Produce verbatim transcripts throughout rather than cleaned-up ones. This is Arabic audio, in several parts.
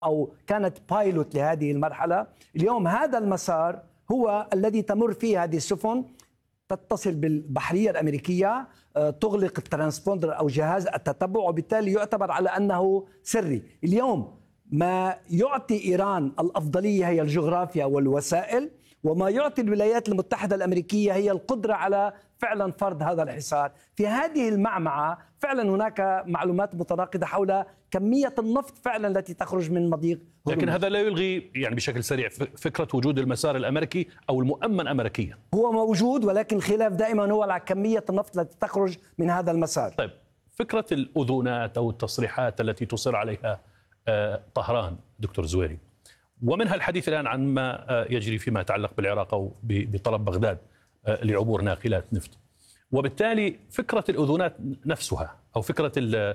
أو كانت بايلوت لهذه المرحلة. اليوم هذا المسار هو الذي تمر فيه هذه السفن، تتصل بالبحرية الأمريكية، تغلق الترانسبوندر أو جهاز التتبع، وبالتالي يعتبر على أنه سري. اليوم ما يعطي إيران الأفضلية هي الجغرافيا والوسائل، وما يعطي الولايات المتحدة الأمريكية هي القدرة على فعلا فرض هذا الحصار. في هذه المعمعة فعلا هناك معلومات متناقضة حول كمية النفط فعلا التي تخرج من مضيق هرمز. لكن هذا لا يلغي يعني بشكل سريع فكرة وجود المسار الأمريكي أو المؤمن أمريكيا. هو موجود، ولكن الخلاف دائما هو على كمية النفط التي تخرج من هذا المسار. طيب، فكرة الأذونات أو التصريحات التي تصر عليها طهران دكتور زويري، ومنها الحديث الآن عن ما يجري فيما يتعلق بالعراق أو بطلب بغداد لعبور ناقلات نفط، وبالتالي فكرة الأذونات نفسها أو فكرة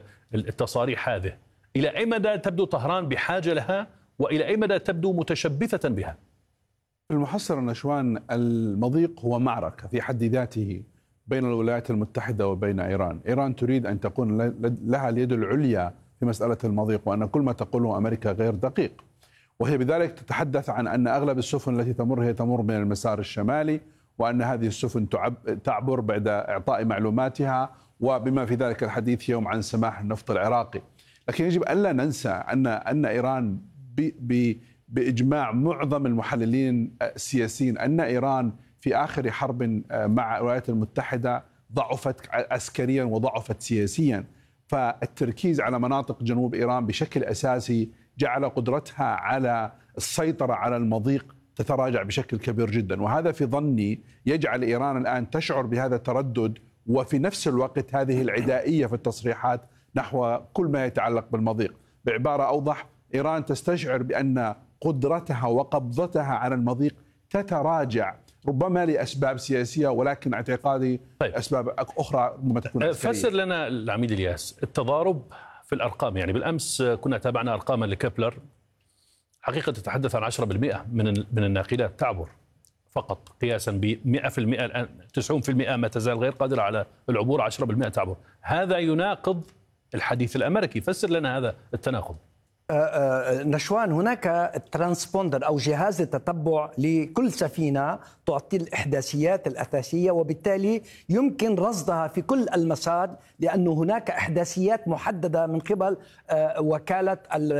التصاريح هذه إلى أي مدى تبدو طهران بحاجة لها، وإلى أي مدى تبدو متشبثة بها؟ المحصلة نشوان، المضيق هو معركة في حد ذاته بين الولايات المتحدة وبين إيران. إيران تريد أن تكون لها اليد العليا في مسألة المضيق، وأن كل ما تقوله أمريكا غير دقيق، وهي بذلك تتحدث عن أن أغلب السفن التي تمر هي تمر من المسار الشمالي، وأن هذه السفن تعبر بعد إعطاء معلوماتها، وبما في ذلك الحديث يوم عن سماح النفط العراقي. لكن يجب ألا ننسى أن أن إيران ب ب بإجماع معظم المحللين السياسيين أن إيران في آخر حرب مع الولايات المتحدة ضعفت عسكريا وضعفت سياسيا، فالتركيز على مناطق جنوب إيران بشكل أساسي جعل قدرتها على السيطرة على المضيق تتراجع بشكل كبير جدا، وهذا في ظني يجعل إيران الآن تشعر بهذا التردد، وفي نفس الوقت هذه العدائية في التصريحات نحو كل ما يتعلق بالمضيق. بعبارة أوضح، إيران تستشعر بأن قدرتها وقبضتها على المضيق تتراجع، ربما لأسباب سياسية، ولكن اعتقادي طيب. أسباب أخرى ربما تكون عسكرية. فسر لنا العميد إلياس التضارب في الأرقام. يعني بالأمس كنا تابعنا أرقاما لكبلر، حقيقة تتحدث عن عشرة بالمئة من من الناقلات تعبر فقط، قياسا ب مئة بالمئة الآن تسعين بالمئة ما تزال غير قادرة على العبور، عشرة بالمئة تعبر. هذا يناقض الحديث الأمريكي، فسر لنا هذا التناقض. نشوان، هناك ترانسبوندر أو جهاز التتبع لكل سفينة تعطي الإحداثيات الأساسية، وبالتالي يمكن رصدها في كل المسار، لأن هناك إحداثيات محددة من قبل وكالة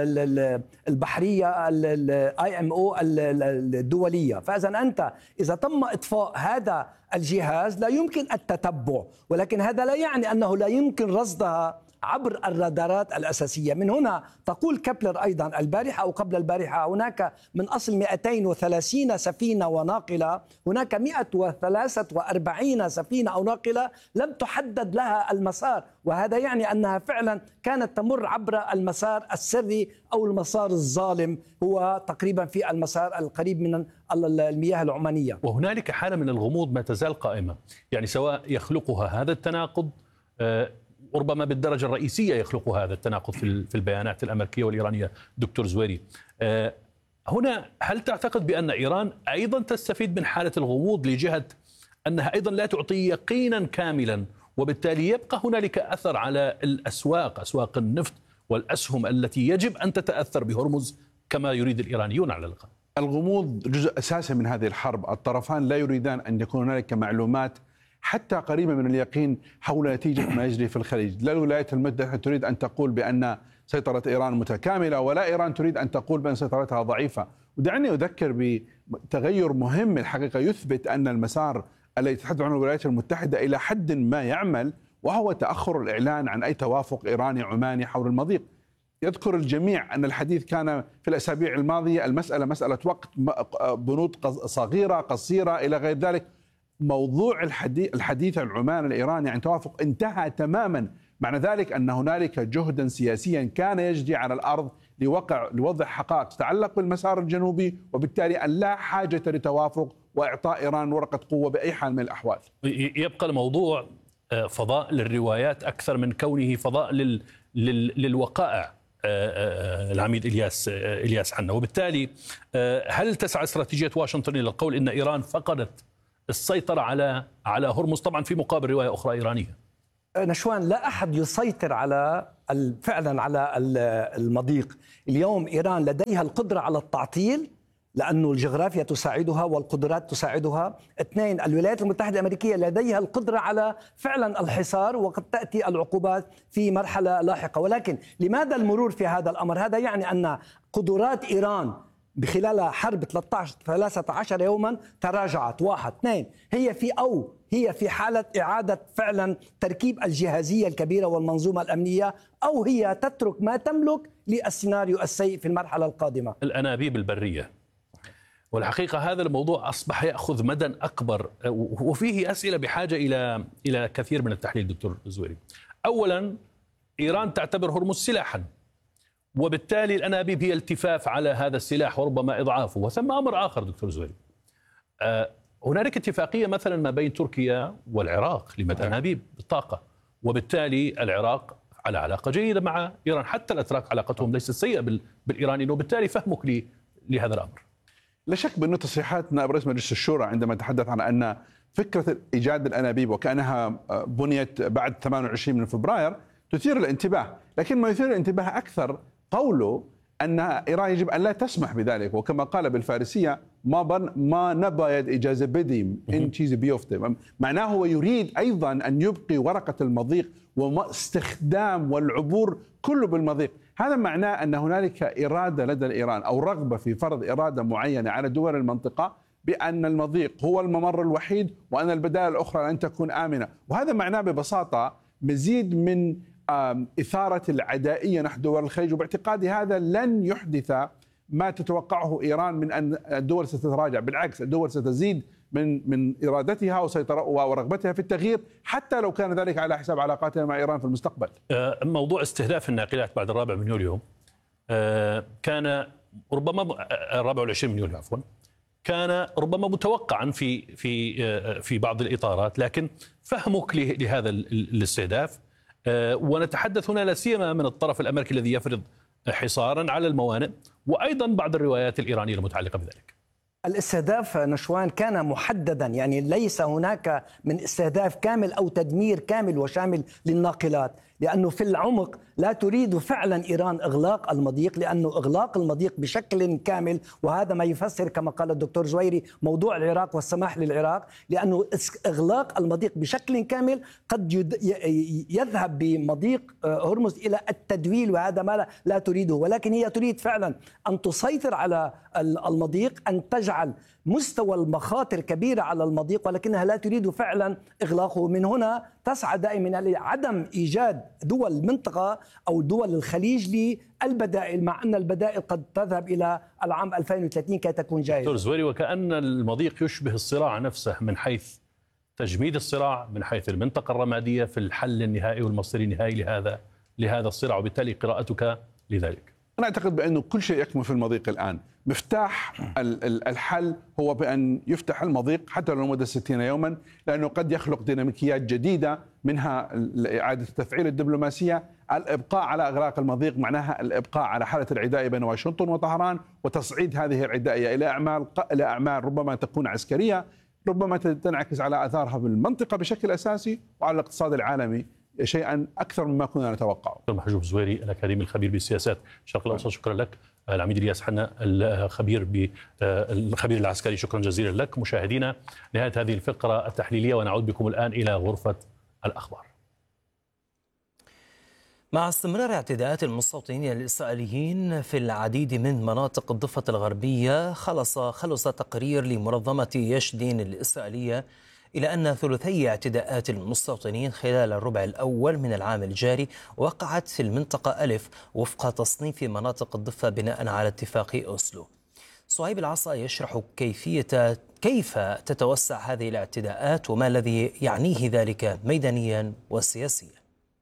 البحرية الاي ام او الدولية. فإذا أنت إذا تم إطفاء هذا الجهاز لا يمكن التتبع، ولكن هذا لا يعني أنه لا يمكن رصدها عبر الرادارات الأساسية. من هنا تقول كبلر أيضا البارحة أو قبل البارحة هناك من أصل مئتين وثلاثين سفينة وناقلة هناك مئة وثلاثة وأربعين سفينة أو ناقلة لم تحدد لها المسار، وهذا يعني أنها فعلا كانت تمر عبر المسار السري أو المسار الظالم، هو تقريبا في المسار القريب من المياه العمانية. وهنالك حالة من الغموض ما تزال قائمة، يعني سواء يخلقها هذا التناقض آه ربما بالدرجة الرئيسية يخلق هذا التناقض في البيانات الأمريكية والإيرانية. دكتور زويري، هنا هل تعتقد بأن إيران أيضا تستفيد من حالة الغموض لجهة أنها أيضا لا تعطي يقينا كاملا، وبالتالي يبقى هنالك أثر على الأسواق، أسواق النفط والأسهم التي يجب أن تتأثر بهرمز كما يريد الإيرانيون على الأقل؟ الغموض جزء أساسي من هذه الحرب، الطرفان لا يريدان أن يكون هنالك معلومات حتى قريبة من اليقين حول نتيجة ما يجري في الخليج. لا الولايات المتحدة تريد أن تقول بأن سيطرة إيران متكاملة، ولا إيران تريد أن تقول بأن سيطرتها ضعيفة. ودعني أذكر بتغير مهم الحقيقة يثبت أن المسار الذي تتحدث عنه الولايات المتحدة إلى حد ما يعمل، وهو تأخر الإعلان عن أي توافق إيراني عماني حول المضيق. يذكر الجميع أن الحديث كان في الأسابيع الماضية، المسألة مسألة وقت، بنود صغيرة قصيرة إلى غير ذلك. موضوع الحديث, الحديث العمان الإيراني عن توافق انتهى تماما. معنى ذلك أن هنالك جهدا سياسيا كان يجري على الأرض لوقع لوضع حقائق تتعلق بالمسار الجنوبي، وبالتالي أن لا حاجة لتوافق وإعطاء إيران ورقة قوة بأي حال من الأحوال. يبقى الموضوع فضاء للروايات أكثر من كونه فضاء لل... لل... للوقائع. العميد إلياس إلياس حنا، وبالتالي هل تسعى استراتيجية واشنطن إلى القول إن إيران فقدت السيطرة على على هرمز، طبعا في مقابل رواية أخرى إيرانية؟ نشوان، لا أحد يسيطر على فعلا على المضيق. اليوم إيران لديها القدرة على التعطيل لأنه الجغرافيا تساعدها والقدرات تساعدها. اثنين، الولايات المتحدة الأمريكية لديها القدرة على فعلا الحصار، وقد تأتي العقوبات في مرحلة لاحقة. ولكن لماذا المرور في هذا الأمر؟ هذا يعني أن قدرات إيران بخلال حرب ثلاثة عشر يوما تراجعت. واحد. اثنين، هي في أو هي في حالة إعادة فعلا تركيب الجهازية الكبيرة والمنظومة الأمنية، أو هي تترك ما تملك للسيناريو السيء في المرحلة القادمة. الأنابيب البرية، والحقيقة هذا الموضوع أصبح يأخذ مدى أكبر، وفيه أسئلة بحاجة إلى إلى كثير من التحليل دكتور زويري. أولا، إيران تعتبر هرمز سلاحا، وبالتالي الأنابيب هي التفاف على هذا السلاح وربما إضعافه. وثم أمر آخر دكتور زويري، أه هنالك اتفاقية مثلا ما بين تركيا والعراق لمد أنابيب بالطاقة، وبالتالي العراق على علاقة جيدة مع إيران، حتى الأتراك علاقتهم ليست سيئة بالإيرانيين، وبالتالي فهمك لهذا الأمر. لا شك بأن تصريحات نائب رئيس مجلس الشورى عندما تحدث عن أن فكرة إيجاد الأنابيب وكأنها بنيت بعد ثمانية وعشرين من فبراير تثير الانتباه، لكن ما يثير الانتباه أكثر قوله أن إيران يجب أن لا تسمح بذلك، وكما قال بالفارسية ما بن ما نباید إجازة بدیم إن چیزی بیفته. معناه هو يريد أيضا أن يبقي ورقة المضيق واستخدام والعبور كله بالمضيق. هذا معناه أن هنالك إرادة لدى إيران أو رغبة في فرض إرادة معينة على دول المنطقة بأن المضيق هو الممر الوحيد وأن البدائل الأخرى لن تكون آمنة. وهذا معناه ببساطة مزيد من إثارة العدائية نحو دول الخليج، وباعتقادي هذا لن يحدث ما تتوقعه إيران من أن الدول ستتراجع. بالعكس، الدول ستزيد من من إرادتها ورغبتها في التغيير، حتى لو كان ذلك على حساب علاقاتها مع إيران في المستقبل. موضوع استهداف الناقلات بعد الرابع من يوليو كان ربما الرابع والعشرين من يوليو عفوا كان ربما متوقعا في في في بعض الإطارات، لكن فهمك لهذا الاستهداف، ونتحدث هنا لا سيما من الطرف الأمريكي الذي يفرض حصارا على الموانئ، وأيضا بعض الروايات الإيرانية المتعلقة بذلك. الاستهداف نشوان كان محددا، يعني ليس هناك من استهداف كامل أو تدمير كامل وشامل للناقلات، لأنه في العمق لا تريد فعلا إيران إغلاق المضيق، لأنه إغلاق المضيق بشكل كامل، وهذا ما يفسر كما قال الدكتور زويري موضوع العراق والسماح للعراق، لأنه إغلاق المضيق بشكل كامل قد يذهب بمضيق هرمز إلى التدويل، وهذا ما لا تريده. ولكن هي تريد فعلا أن تسيطر على المضيق، أن تجعل مستوى المخاطر كبيرة على المضيق، ولكنها لا تريد فعلا إغلاقه. من هنا تسعى دائما لعدم إيجاد دول المنطقة أو دول الخليج للبدائل، مع أن البدائل قد تذهب إلى العام ألفين وثلاثين كي تكون جاهزة. دكتور زويري، وكأن المضيق يشبه الصراع نفسه من حيث تجميد الصراع، من حيث المنطقة الرمادية في الحل النهائي والمصير النهائي لهذا لهذا الصراع، وبالتالي قراءتك لذلك. أنا أعتقد بأنه كل شيء يكمن في المضيق الآن. مفتاح الحل هو بأن يفتح المضيق حتى لو لمدة ستين يوما، لأنه قد يخلق ديناميكيات جديدة، منها إعادة تفعيل الدبلوماسية. الإبقاء على إغلاق المضيق معناها الإبقاء على حالة العداء بين واشنطن وطهران، وتصعيد هذه العدائية إلى أعمال إلى أعمال ربما تكون عسكرية، ربما تنعكس على آثارها بالمنطقة بشكل أساسي وعلى الاقتصاد العالمي شيئا أكثر مما كنا نتوقعه. دكتور محجوب زويري الأكاديمي الخبير بالسياسات الشرق الأوسط، شكرا لك. العميد الياس حنا الخبير بالخبير العسكري، شكرا جزيلا لك. مشاهدينا، نهاية هذه الفقرة التحليلية، ونعود بكم الآن إلى غرفة الأخبار. مع استمرار اعتداءات المستوطنين الإسرائيليين في العديد من مناطق الضفة الغربية، خلص خلص تقرير لمنظمة يش دين الإسرائيلية إلى أن ثلثي اعتداءات المستوطنين خلال الربع الأول من العام الجاري وقعت في المنطقة ألف وفق تصنيف مناطق الضفة بناء على اتفاق أوسلو. صهيب العصا يشرح كيفية كيف تتوسع هذه الاعتداءات وما الذي يعنيه ذلك ميدانيا وسياسيا.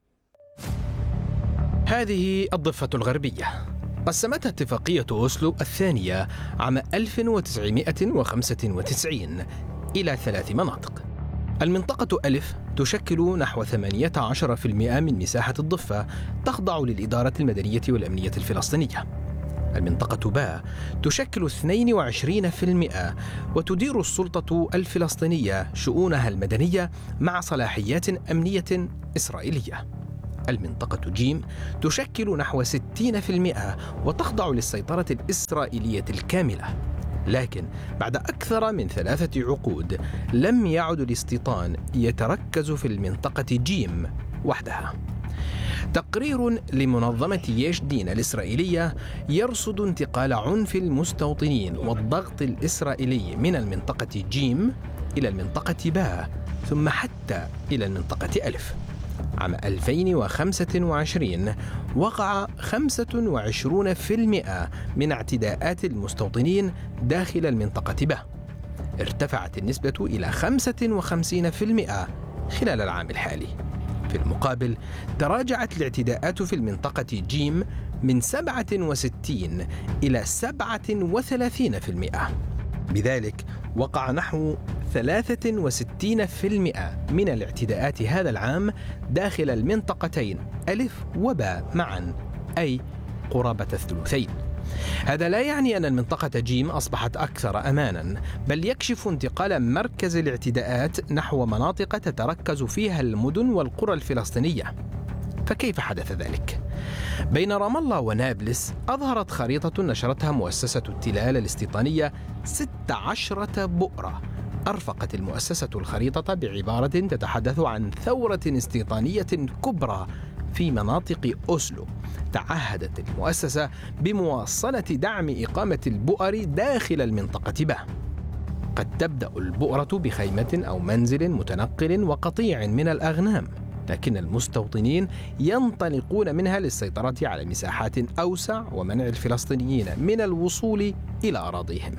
هذه الضفة الغربية قسمتها اتفاقية أوسلو الثانية عام ألف وتسعمائة وخمسة وتسعين إلى ثلاث مناطق. المنطقة ألف تشكل نحو ثمانية عشر بالمئة من مساحة الضفة، تخضع للإدارة المدنية والأمنية الفلسطينية. المنطقة باء تشكل اثنين وعشرين بالمئة، وتدير السلطة الفلسطينية شؤونها المدنية مع صلاحيات أمنية إسرائيلية. المنطقة جيم تشكل نحو ستين بالمئة وتخضع للسيطرة الإسرائيلية الكاملة. لكن بعد أكثر من ثلاثة عقود لم يعد الاستيطان يتركز في المنطقة جيم وحدها. تقرير لمنظمة يش دين الإسرائيلية يرصد انتقال عنف المستوطنين والضغط الإسرائيلي من المنطقة جيم إلى المنطقة باء ثم حتى إلى المنطقة ألف. عام ألفين وخمسة وعشرين وقع خمسة وعشرين بالمئة من اعتداءات المستوطنين داخل المنطقة باء. ارتفعت النسبة إلى خمسة وخمسين بالمئة خلال العام الحالي. في المقابل تراجعت الاعتداءات في المنطقة جيم من سبعة وستين إلى سبعة وثلاثين بالمئة. بذلك وقع نحو ثلاثة وستين بالمئة من الاعتداءات هذا العام داخل المنطقتين ألف وباء معا، أي قرابة الثلثين. هذا لا يعني أن المنطقة جيم أصبحت أكثر أمانا، بل يكشف انتقال مركز الاعتداءات نحو مناطق تتركز فيها المدن والقرى الفلسطينية. فكيف حدث ذلك؟ بين رام الله ونابلس أظهرت خريطة نشرتها مؤسسة التلال الاستيطانية ست عشرة بؤرة. أرفقت المؤسسة الخريطة بعبارة تتحدث عن ثورة استيطانية كبرى في مناطق أوسلو. تعهدت المؤسسة بمواصلة دعم إقامة البؤر داخل المنطقة باء. قد تبدأ البؤرة بخيمة أو منزل متنقل وقطيع من الأغنام، لكن المستوطنين ينطلقون منها للسيطرة على مساحات أوسع ومنع الفلسطينيين من الوصول إلى أراضيهم.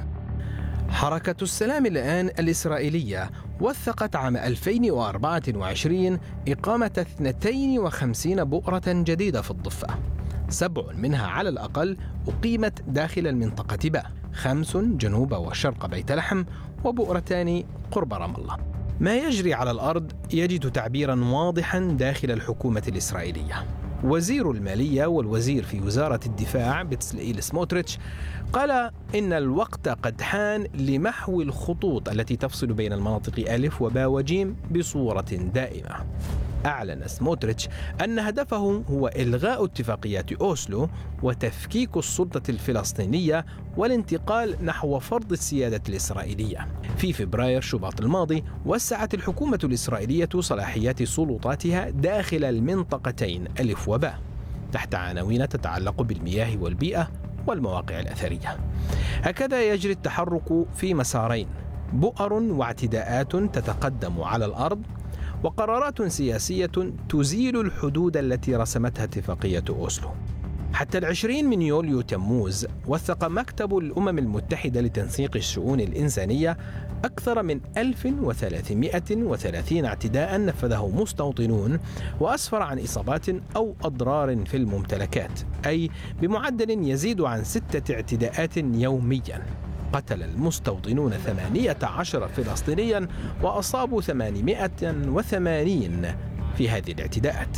حركة السلام الآن الإسرائيلية وثقت عام ألفين وأربعة وعشرين إقامة اثنتين وخمسين بؤرة جديدة في الضفة. سبع منها على الأقل أقيمت داخل المنطقة باء، خمس جنوب وشرق بيت لحم، وبؤرتان قرب رام الله. ما يجري على الأرض يجد تعبيرا واضحا داخل الحكومة الإسرائيلية. وزير المالية والوزير في وزارة الدفاع بتسلئيل سموتريتش قال إن الوقت قد حان لمحو الخطوط التي تفصل بين المناطق ألف وباء وجيم بصورة دائمة. أعلن سموتريتش أن هدفه هو إلغاء اتفاقيات أوسلو وتفكيك السلطة الفلسطينية والانتقال نحو فرض السيادة الإسرائيلية. في فبراير شباط الماضي وسعت الحكومة الإسرائيلية صلاحيات سلطاتها داخل المنطقتين ألف وباء تحت عناوين تتعلق بالمياه والبيئة والمواقع الأثرية. هكذا يجري التحرك في مسارين: بؤر واعتداءات تتقدم على الأرض، وقرارات سياسية تزيل الحدود التي رسمتها اتفاقية أوسلو. حتى العشرين من يوليو تموز وثق مكتب الأمم المتحدة لتنسيق الشؤون الإنسانية أكثر من ألف وثلاثمائة وثلاثين اعتداء نفذه مستوطنون، وأسفر عن إصابات أو أضرار في الممتلكات، أي بمعدل يزيد عن ستة اعتداءات يوميا. قتل المستوطنون ثمانية عشر فلسطينيا وأصابوا ثمانمائة وثمانين في هذه الاعتداءات.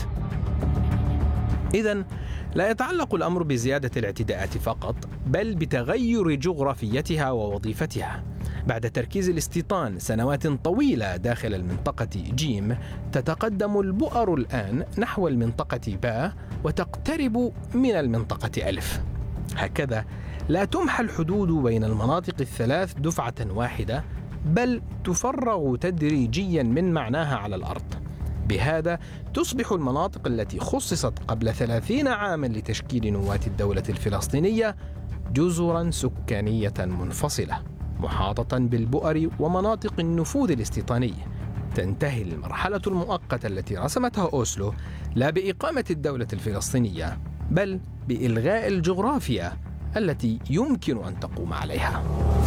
إذن لا يتعلق الأمر بزيادة الاعتداءات فقط، بل بتغير جغرافيتها ووظيفتها. بعد تركيز الاستيطان سنوات طويلة داخل المنطقة جيم، تتقدم البؤر الآن نحو المنطقة باء وتقترب من المنطقة ألف. هكذا لا تمحى الحدود بين المناطق الثلاث دفعة واحدة، بل تفرغ تدريجيا من معناها على الأرض. بهذا تصبح المناطق التي خصصت قبل ثلاثين عاما لتشكيل نواة الدولة الفلسطينية جزرا سكانية منفصلة محاطة بالبؤر ومناطق النفوذ الاستيطاني. تنتهي المرحلة المؤقتة التي رسمتها أوسلو لا بإقامة الدولة الفلسطينية، بل بإلغاء الجغرافيا التي يمكن أن تقوم عليها.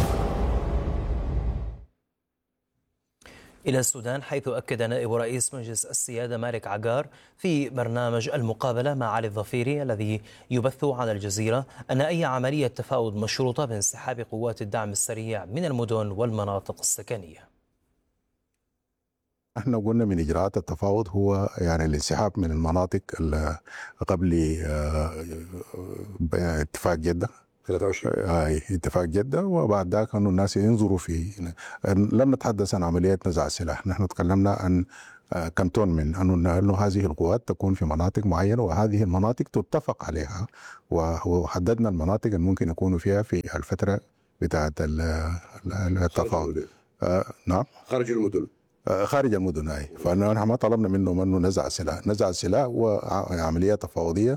إلى السودان، حيث أكد نائب رئيس مجلس السيادة مالك عقار في برنامج المقابلة مع علي الظفيري الذي يبث على الجزيرة أن أي عملية تفاوض مشروطة بانسحاب قوات الدعم السريع من المدن والمناطق السكنية. احنا قلنا من اجراءات التفاوض هو يعني الانسحاب من المناطق قبل اتفاق جدة ثلاثة وعشرين اتفاق جدة، وبعد ذاك انه الناس ينظروا في. لم نتحدث عن عمليات نزع السلاح، نحن تكلمنا عن كانتونمنت، أنه هذه القوات تكون في مناطق معينة وهذه المناطق تتفق عليها، وحددنا المناطق اللي ممكن يكونوا فيها في الفترة بتاعت التفاوض. آه نعم خارج المدن خارج المدن هاي. فنحن ما طلبنا منهم انه نزع سلاح، نزع سلاح وعمليه تفاوضيه.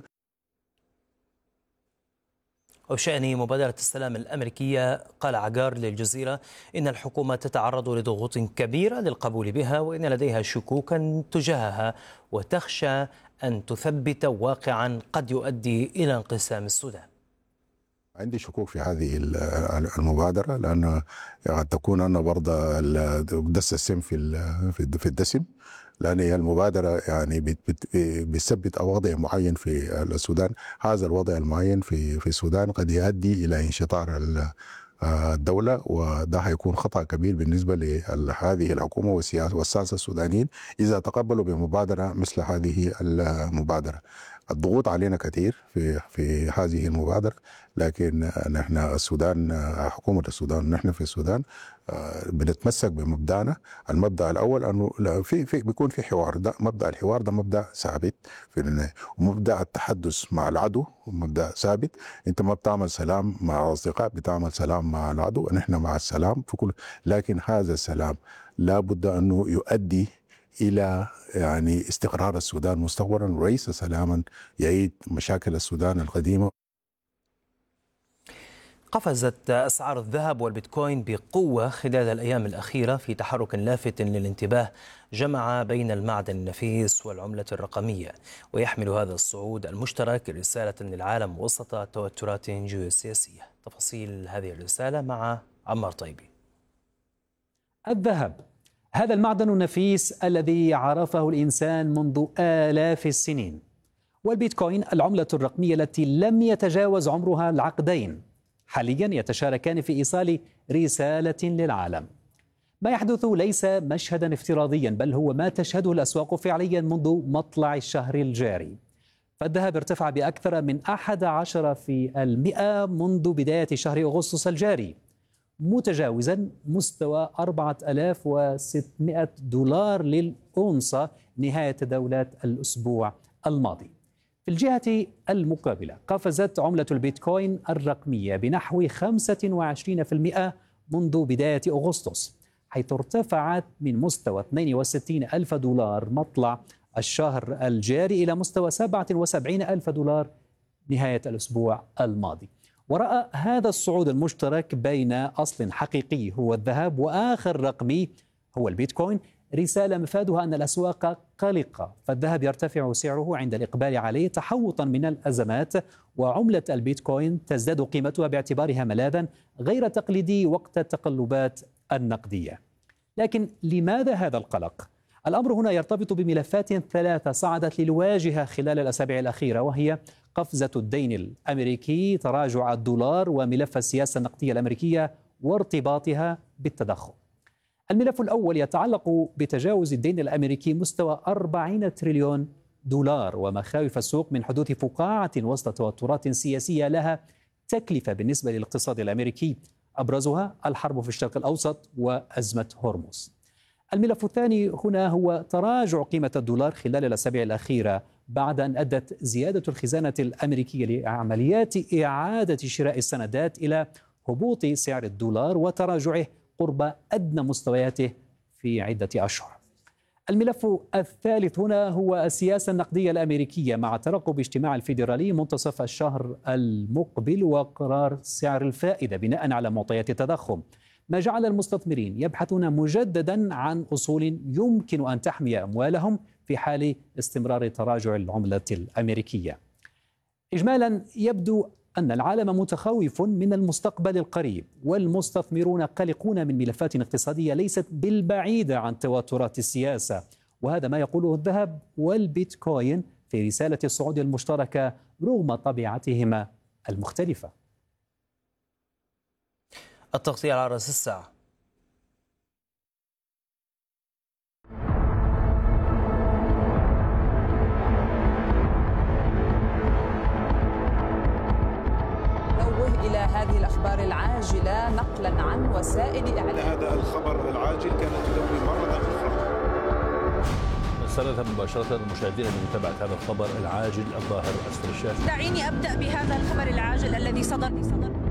وبشأن مبادرة السلام الأمريكية قال عقار للجزيرة إن الحكومة تتعرض لضغوط كبيرة للقبول بها، وإن لديها شكوكا تجاهها وتخشى أن تثبت واقعا قد يؤدي إلى انقسام السودان. عندي شكوك في هذه المبادرة، لأن قد تكون أنا برضه دس السم في في الدسم، لأن هي المبادرة يعني بتثبت وضع معين في السودان. هذا الوضع المعين في في السودان قد يؤدي إلى انشطار الدولة، وده هيكون خطأ كبير بالنسبة لهذه الحكومة والساسة السودانيين إذا تقبلوا بمبادرة مثل هذه المبادرة. الضغوط علينا كثير في في هذه المبادرة، لكن نحن السودان، حكومة السودان، نحن في السودان بنتمسك بمبدأنا. المبدأ الأول أنه في في بيكون في حوار، ده مبدأ الحوار، ده مبدأ ثابت في النهاية. ومبدأ التحدث مع العدو مبدأ ثابت. أنت ما بتعمل سلام مع أصدقاء، بتعمل سلام مع العدو. نحن مع السلام في كل، لكن هذا السلام لا بد أنه يؤدي إلى يعني استقرار السودان مستقبلا، وليس سلاما يعيد مشاكل السودان القديمة. قفزت أسعار الذهب والبيتكوين بقوة خلال الأيام الأخيرة في تحرك لافت للانتباه جمع بين المعدن النفيس والعملة الرقمية، ويحمل هذا الصعود المشترك رسالة للعالم وسط توترات جيوسياسية. تفاصيل هذه الرسالة مع عمار طيبي. الذهب، هذا المعدن النفيس الذي عرفه الإنسان منذ آلاف السنين، والبيتكوين العملة الرقمية التي لم يتجاوز عمرها العقدين، حاليا يتشاركان في إيصال رسالة للعالم. ما يحدث ليس مشهدا افتراضيا، بل هو ما تشهده الأسواق فعليا منذ مطلع الشهر الجاري. فالذهب ارتفع بأكثر من أحد عشر في المئة منذ بداية شهر أغسطس الجاري، متجاوزا مستوى أربعة آلاف وستمئة دولار للأونصة نهاية دولة الأسبوع الماضي. في الجهة المقابلة قفزت عملة البيتكوين الرقمية بنحو خمسة وعشرين بالمئة منذ بداية أغسطس، حيث ارتفعت من مستوى اثنين وستين ألف دولار مطلع الشهر الجاري إلى مستوى سبعة وسبعين ألف دولار نهاية الأسبوع الماضي. ورأى هذا الصعود المشترك بين أصل حقيقي هو الذهب وآخر رقمي هو البيتكوين رسالة مفادها أن الأسواق قلقة، فالذهب يرتفع سعره عند الإقبال عليه تحوطا من الأزمات، وعملة البيتكوين تزداد قيمتها باعتبارها ملاذا غير تقليدي وقت التقلبات النقدية. لكن لماذا هذا القلق؟ الأمر هنا يرتبط بملفات ثلاثة صعدت للواجهة خلال الأسابيع الأخيرة، وهي قفزة الدين الأمريكي، تراجع الدولار، وملف السياسة النقدية الأمريكية وارتباطها بالتضخم. الملف الأول يتعلق بتجاوز الدين الأمريكي مستوى أربعين تريليون دولار، ومخاوف السوق من حدوث فقاعة وسط توترات سياسية لها تكلفة بالنسبة للاقتصاد الأمريكي، أبرزها الحرب في الشرق الأوسط وأزمة هرمز. الملف الثاني هنا هو تراجع قيمة الدولار خلال الأسابيع الأخيرة، بعد أن أدت زيادة الخزانة الأمريكية لعمليات إعادة شراء السندات إلى هبوط سعر الدولار وتراجعه قرب أدنى مستوياته في عدة أشهر. الملف الثالث هنا هو السياسة النقدية الأمريكية، مع ترقب اجتماع الفيدرالي منتصف الشهر المقبل وقرار سعر الفائدة بناء على معطيات التضخم، ما جعل المستثمرين يبحثون مجددا عن أصول يمكن أن تحمي أموالهم في حال استمرار تراجع العملة الأمريكية. إجمالا يبدو أن العالم متخوف من المستقبل القريب، والمستثمرون قلقون من ملفات اقتصادية ليست بالبعيدة عن توترات السياسة، وهذا ما يقوله الذهب والبيتكوين في رسالة الصعود المشتركة رغم طبيعتهما المختلفة. التغطية على رأس الساعة. إلى هذه الأخبار العاجلة نقلا عن وسائل إعلام. هذا الخبر العاجل كانت تدوي مرة أخرى. سنذهب مباشرة للمشاهدين لمتابعة هذا الخبر العاجل الظاهر أسفل الشاشة. دعيني أبدأ بهذا الخبر العاجل الذي صدر